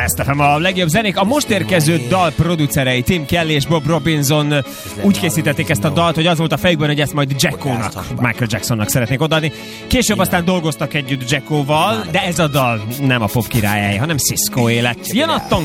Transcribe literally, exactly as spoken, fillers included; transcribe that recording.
Best ef em a legjobb zenék. A most érkező dal producerei Tim Kelly és Bob Robinson úgy készítették ezt a dalt, hogy az volt a fejükben, hogy ezt majd Jacko-nak, Michael Jacksonnak szeretnék odaadni. Később aztán dolgoztak együtt Jacko-val, de ez a dal nem a pop királyai, hanem Cisco élet. Jön a